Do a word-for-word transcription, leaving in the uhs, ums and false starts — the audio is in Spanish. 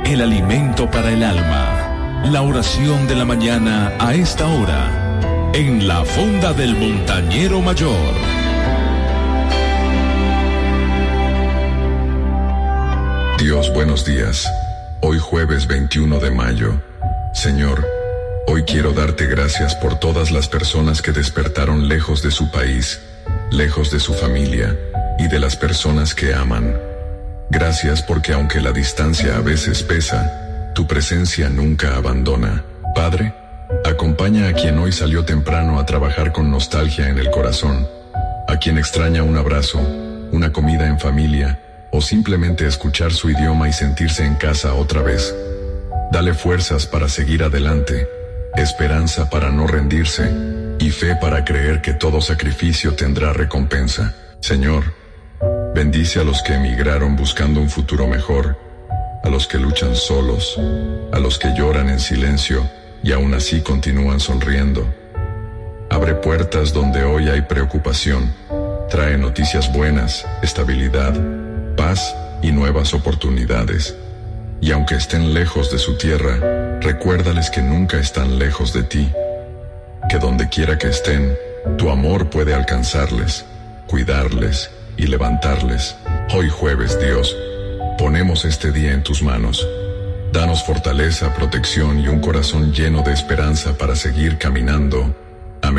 el alimento para el alma. La oración de la mañana a esta hora, en la Fonda del Montañero Mayor. Dios, buenos días. Hoy jueves veintiuno de mayo. Señor, hoy quiero darte gracias por todas las personas que despertaron lejos de su país, lejos de su familia y de las personas que aman. Gracias porque aunque la distancia a veces pesa, tu presencia nunca abandona. Padre, acompaña a quien hoy salió temprano a trabajar con nostalgia en el corazón, a quien extraña un abrazo, una comida en familia, o simplemente escuchar su idioma y sentirse en casa otra vez. Dale fuerzas para seguir adelante, esperanza para no rendirse, y fe para creer que todo sacrificio tendrá recompensa. Señor, bendice a los que emigraron buscando un futuro mejor, a los que luchan solos, a los que lloran en silencio y aún así continúan sonriendo. Abre puertas donde hoy hay preocupación, trae noticias buenas, estabilidad, paz y nuevas oportunidades. Y aunque estén lejos de su tierra, recuérdales que nunca están lejos de ti, que donde quiera que estén, tu amor puede alcanzarles, cuidarles y levantarles. Hoy jueves, Dios, ponemos este día en tus manos. Danos fortaleza, protección y un corazón lleno de esperanza para seguir caminando